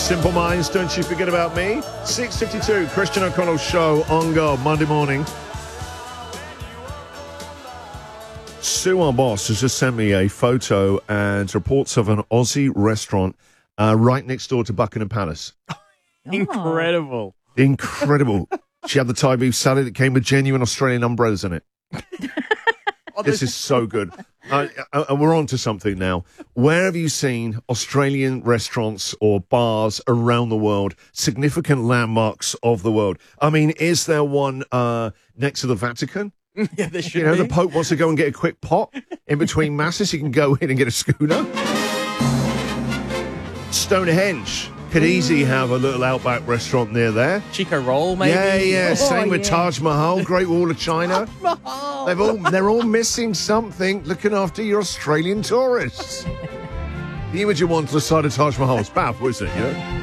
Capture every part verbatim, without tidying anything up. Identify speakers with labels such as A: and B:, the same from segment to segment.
A: Simple Minds, Don't You Forget About Me. six fifty-two, Christian O'Connell Show on Go, Monday morning. Sue, our boss, has just sent me a photo and reports of an Aussie restaurant uh, right next door to Buckingham Palace.
B: Incredible.
A: Incredible. She had the Thai beef salad. It came with genuine Australian umbrellas in it.
B: Oh,
A: This is so good. Uh, uh, and we're on to something now. Where have you seen Australian restaurants or bars around the world, significant landmarks of the world? I mean, is there one uh, next to the Vatican?
B: Yeah, there should
A: You know,
B: be.
A: the Pope wants to go and get a quick pot in between masses. You can go in and get a schooner. Stonehenge could easily have a little outback restaurant near there.
B: Chico Roll, maybe?
A: Yeah, yeah.
C: Oh,
A: Same with
C: yeah.
A: Taj Mahal, Great Wall of China.
B: Mahal.
A: They've all, they're all missing something looking after your Australian tourists. The image you want to the side of Taj Mahal is powerful, isn't it? You know?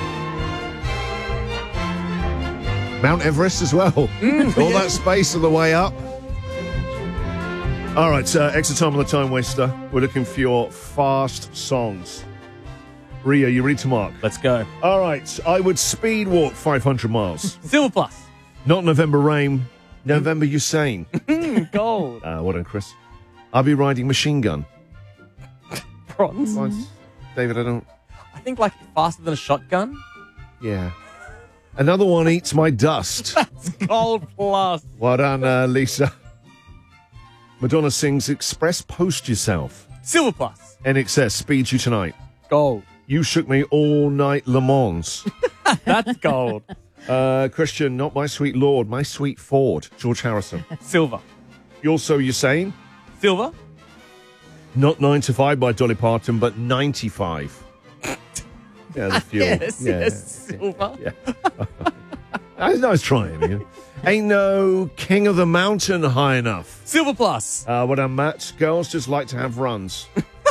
A: Mount Everest as well. All that space on the way up. All right, uh, extra time on the time waster. We're looking for your fast songs. Ria, you ready to mark?
B: Let's go.
A: All right, I would speed walk five hundred miles.
B: Silver Plus.
A: Not November Rain, November Usain.
B: Gold.
A: Uh, well done, Chris. I'll be riding Machine Gun.
B: Bronze.
A: Once, David, I don't...
B: I think like faster than a shotgun.
A: Yeah. Another one eats my dust.
B: That's Gold Plus.
A: Well done, uh, Lisa. Madonna sings Express Post Yourself.
B: Silver Plus.
A: N X S speeds you tonight.
B: Gold.
A: You shook me all night, Le Mans.
B: That's gold.
A: Uh, Christian, not my sweet Lord, my sweet Ford. George Harrison.
B: Silver.
A: You also, you're saying?
B: Silver.
A: Not nine to five by Dolly Parton, but ninety-five. Yeah, the fuel.
B: Yes,
A: yeah,
B: yes.
A: yeah,
B: Silver.
A: yeah. I was, I was trying. You know. Ain't no king of the mountain high enough.
B: Silver Plus.
A: Uh, what I'm Matt. Girls just like to have runs.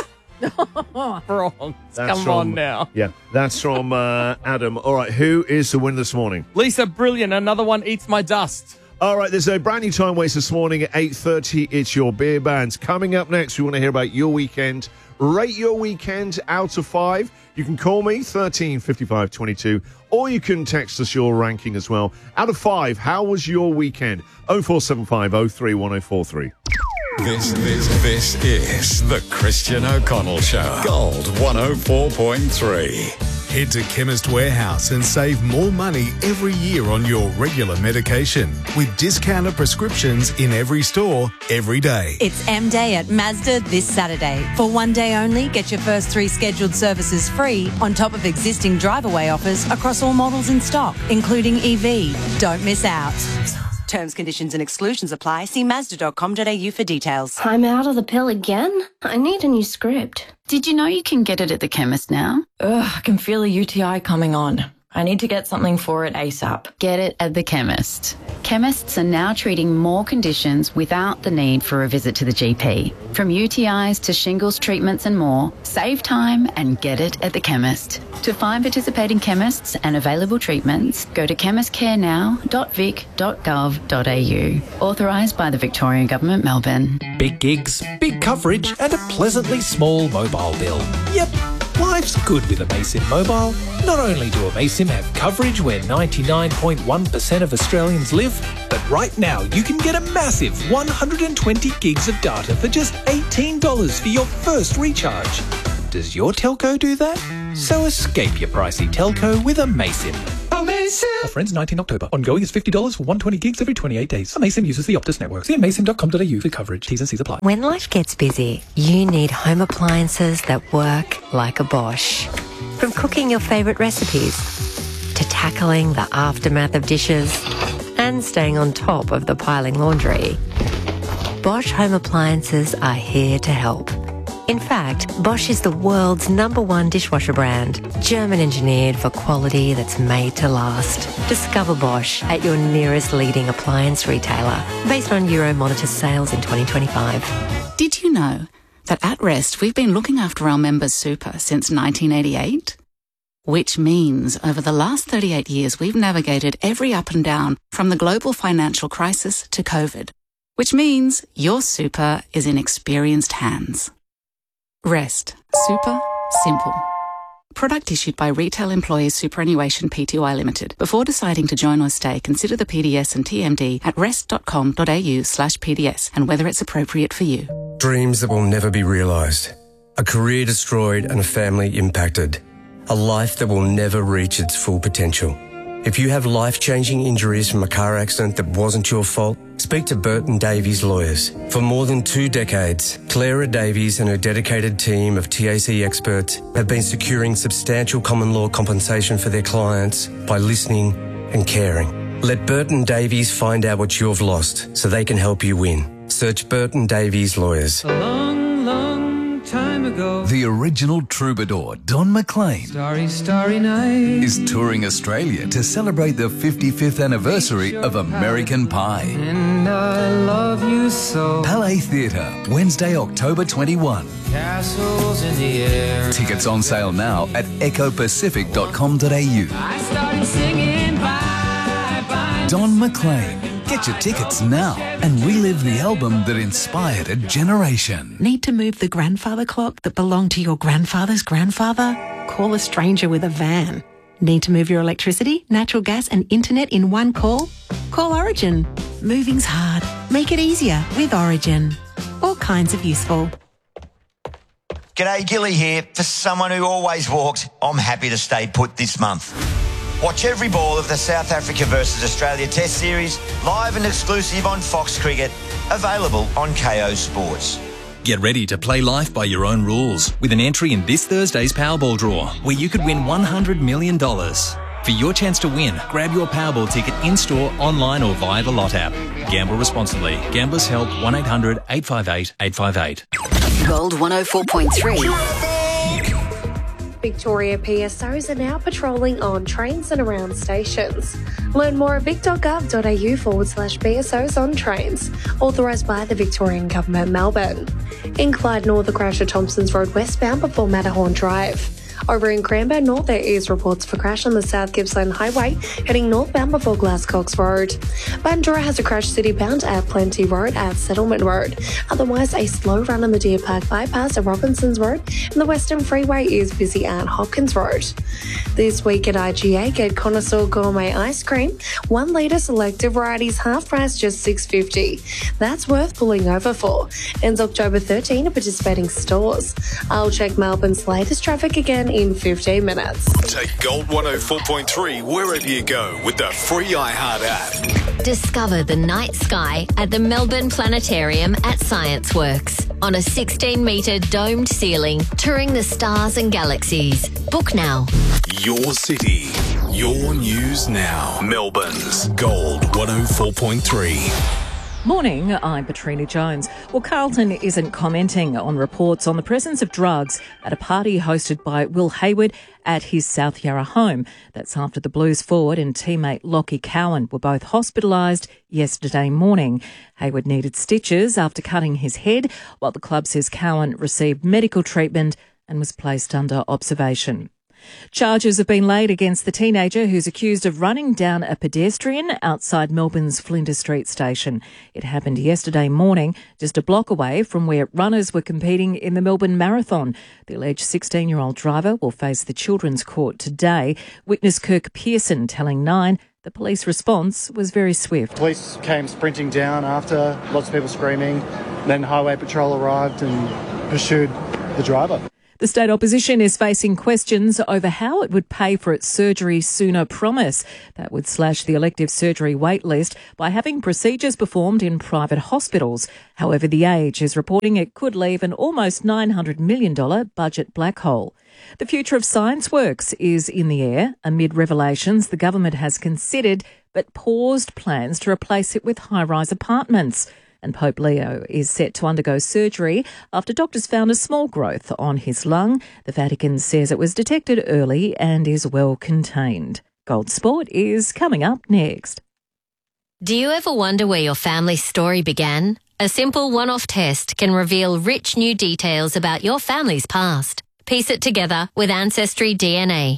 B: Bronze.
A: That's
B: Come
A: from-
B: on now.
A: Yeah, that's from uh, Adam. All right, who is the winner this morning?
B: Lisa, brilliant. Another one eats my dust.
A: All right, there's a brand new time waste this morning at eight thirty. It's your beer bands. Coming up next, we want to hear about your weekend. Rate your weekend out of five. You can call me, thirteen fifty-five twenty-two, or you can text us your ranking as well. Out of five, how was your weekend? oh four seven five oh three one oh four three.
D: This, this, this is the Christian O'Connell Show. Gold one oh four point three.
E: Head to Chemist Warehouse and save more money every year on your regular medication with discounted prescriptions in every store, every day.
F: It's M-Day at Mazda this Saturday. For one day only, get your first three scheduled services free on top of existing drive-away offers across all models in stock, including E V. Don't miss out. Terms, conditions and exclusions apply. See mazda dot com dot a u for details.
C: I'm out of the pill again? I need a new script.
G: Did you know you can get it at the chemist now?
H: Ugh, I can feel a U T I coming on. I need to get something for it ASAP.
G: Get it at the chemist. Chemists are now treating more conditions without the need for a visit to the G P. From U T Is to shingles treatments and more, save time and get it at the chemist. To find participating chemists and available treatments, go to chemist care now dot vic dot gov dot a u. Authorised by the Victorian Government, Melbourne.
I: Big gigs, big coverage, and a pleasantly small mobile bill. Yep, life's good with Amaysim Mobile. Not only do Amaysim have coverage where ninety-nine point one percent of Australians live, but right now you can get a massive one hundred twenty gigs of data for just eighteen dollars for your first recharge. Does your telco do that? So escape your pricey telco with Amaysim. Amaysim! Offer ends nineteenth October. Ongoing is fifty dollars for one hundred twenty gigs every twenty-eight days. Amaysim uses the Optus network. See amaysim dot com dot a u for coverage. T's and C's apply.
F: When life gets busy, you need home appliances that work like a Bosch. From cooking your favourite recipes to tackling the aftermath of dishes and staying on top of the piling laundry, Bosch home appliances are here to help. In fact, Bosch is the world's number one dishwasher brand, German engineered for quality that's made to last. Discover Bosch at your nearest leading appliance retailer, based on Euromonitor sales in twenty twenty-five.
G: Did you know that at Rest we've been looking after our members' super since nineteen eighty-eight? Which means over the last thirty-eight years we've navigated every up and down from the global financial crisis to COVID. Which means your super is in experienced hands. Rest. Super simple.
J: Product issued by Retail Employers Superannuation Pty Limited. Before deciding to join or stay, consider the P D S and T M D at rest.com.au slash PDS and whether it's appropriate for you.
K: Dreams that will never be realised. A career destroyed and a family impacted. A life that will never reach its full potential. If you have life-changing injuries from a car accident that wasn't your fault, speak to Burton Davies Lawyers. For more than two decades, Clara Davies and her dedicated team of T A C experts have been securing substantial common law compensation for their clients by listening and caring. Let Burton Davies find out what you've lost so they can help you win. Search Burton Davies Lawyers.
L: A long, long time ago,
M: the original troubadour, Don McLean,
L: Starry, Starry Night,
M: is touring Australia to celebrate the fifty-fifth anniversary of American Pie.
L: And I love you so.
M: Palais Theatre, Wednesday, October twenty-first.
L: Castles in the air.
M: Tickets on sale now at echo pacific dot com dot a u.
L: I started singing bye, bye.
M: Don McLean. Get your tickets now and relive the album that inspired a generation.
N: Need to move the grandfather clock that belonged to your grandfather's grandfather? Call a stranger with a van. Need to move your electricity, natural gas and internet in one call? Call Origin. Moving's hard. Make it easier with Origin. All kinds of useful.
O: G'day, Gilly here. For someone who always walked, I'm happy to stay put this month. Watch every ball of the South Africa versus Australia Test Series, live and exclusive on Fox Cricket, available on K O Sports.
P: Get ready to play life by your own rules with an entry in this Thursday's Powerball draw, where you could win one hundred million dollars. For your chance to win, grab your Powerball ticket in-store, online or via the Lot app. Gamble responsibly. Gamblers Help one eight hundred eight five eight eight five eight.
Q: Gold one oh four point three.
R: Victoria P S Os are now patrolling on trains and around stations. Learn more at vic.gov.au forward slash BSOs on trains. Authorised by the Victorian Government, Melbourne. In Clyde North, a crash at Thompsons Road westbound before Matterhorn Drive. Over in Cranbourne North, there is reports of a crash on the South Gippsland Highway heading northbound before Glasscox Road. Bundoora has a crash citybound at Plenty Road at Settlement Road. Otherwise, a slow run on the Deer Park bypass at Robinsons Road, and the Western Freeway is busy at Hopkins Road. This week at I G A, get Connoisseur Gourmet Ice Cream. One litre selected varieties half price, just six dollars fifty. That's worth pulling over for. Ends October thirteenth at participating stores. I'll check Melbourne's latest traffic again in fifteen minutes.
E: Take Gold one oh four point three wherever you go with the free iHeart app.
S: Discover the night sky at the Melbourne Planetarium at Science Works. On a sixteen metre domed ceiling, touring the stars and galaxies. Book now.
E: Your city, your news now. Melbourne's Gold one oh four point three.
T: Morning, I'm Patrina Jones. Well, Carlton isn't commenting on reports on the presence of drugs at a party hosted by Will Hayward at his South Yarra home. That's after the Blues forward and teammate Lockie Cowan were both hospitalised yesterday morning. Hayward needed stitches after cutting his head, while the club says Cowan received medical treatment and was placed under observation. Charges have been laid against the teenager who's accused of running down a pedestrian outside Melbourne's Flinders Street station. It happened yesterday morning, just a block away from where runners were competing in the Melbourne Marathon. The alleged sixteen-year-old driver will face the Children's Court today. Witness Kirk Pearson telling Nine the police response was very swift.
U: Police came sprinting down after, lots of people screaming. Then Highway Patrol arrived and pursued the driver.
T: The state opposition is facing questions over how it would pay for its surgery sooner promise. That would slash the elective surgery wait list by having procedures performed in private hospitals. However, The Age is reporting it could leave an almost nine hundred million dollars budget black hole. The future of Science Works is in the air amid revelations the government has considered but paused plans to replace it with high-rise apartments. And Pope Leo is set to undergo surgery after doctors found a small growth on his lung. The Vatican says it was detected early and is well contained. Gold Sport is coming up next.
S: Do you ever wonder where your family's story began? A simple one-off test can reveal rich new details about your family's past. Piece it together with Ancestry D N A.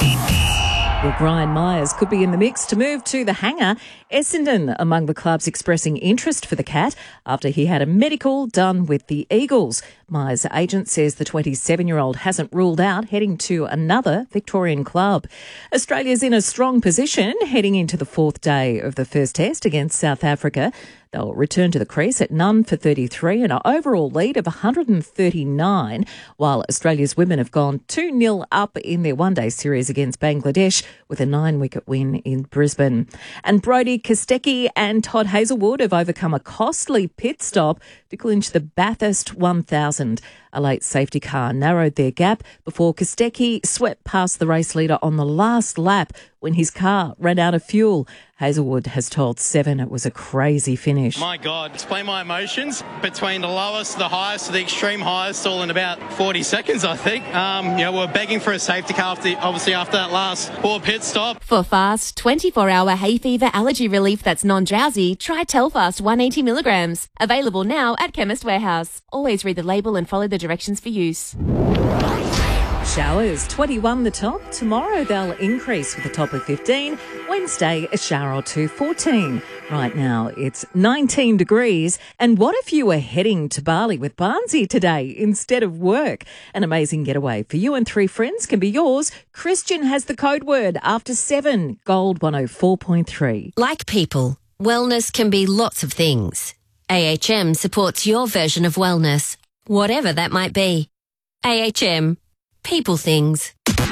T: Well, Brian Myers could be in the mix to move to the hangar. Essendon among the clubs expressing interest for the Cat after he had a medical done with the Eagles. Myers' agent says the twenty-seven-year-old hasn't ruled out heading to another Victorian club. Australia's in a strong position heading into the fourth day of the first test against South Africa. They'll return to the crease at none for thirty-three and an overall lead of one hundred thirty-nine, while Australia's women have gone two nil up in their one-day series against Bangladesh with a nine-wicket win in Brisbane. And Brodie Kostecki and Todd Hazelwood have overcome a costly pit stop to clinch the Bathurst one thousand. A late safety car narrowed their gap before Kostecki swept past the race leader on the last lap when his car ran out of fuel. Hazelwood has told Seven it was a crazy finish.
B: My God, explain my emotions. Between the lowest, the highest, to the extreme highest, all in about forty seconds, I think. Um, you know, we're begging for a safety car, after, obviously, after that last poor pit stop.
V: For fast, twenty-four hour hay fever allergy relief that's non-drowsy, try Telfast one hundred eighty milligrams. Available now at Chemist Warehouse. Always read the label and follow the directions for use.
T: Showers, twenty-one the top. Tomorrow they'll increase with a top of fifteen. Wednesday, a shower or two, fourteen. Right now it's nineteen degrees. And what if you were heading to Bali with Barnsey today instead of work? An amazing getaway for you and three friends can be yours. Christian has the code word after seven. Gold one oh four point three.
S: Like people, wellness can be lots of things. A H M supports your version of wellness, whatever that might be. A H M. People things.
L: Okay,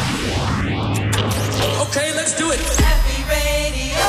L: let's do it. Happy Radio.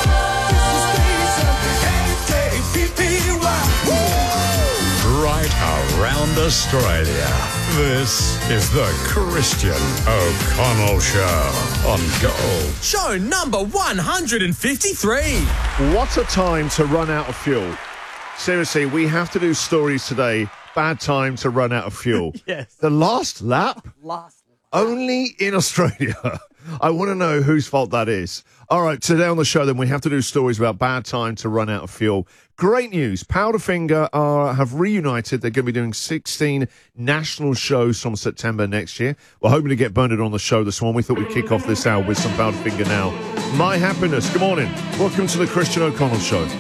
D: Right around Australia. This is the Christian O'Connell Show on Gold.
W: Show number one hundred fifty-three.
A: What a time to run out of fuel. Seriously, we have to do stories today. Bad time to run out of fuel.
W: Yes.
A: The last lap?
W: Last lap.
A: Only in Australia. I want to know whose fault that is. All right, today on the show, then, we have to do stories about bad time to run out of fuel. Great news. Powderfinger are, have reunited. They're going to be doing sixteen national shows from September next year. We're hoping to get Bernard on the show this morning. We thought we'd kick off this hour with some Powderfinger now. My Happiness. Good morning. Welcome to the Christian O'Connell Show.